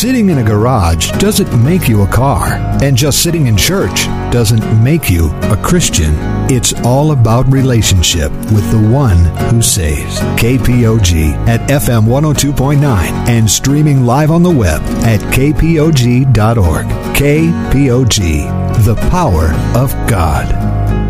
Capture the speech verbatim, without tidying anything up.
Sitting in a garage doesn't make you a car, and just sitting in church doesn't make you a Christian. It's all about relationship with the one who saves. K P O G at F M one oh two point nine and streaming live on the web at K P O G dot org. K P O G, the power of God.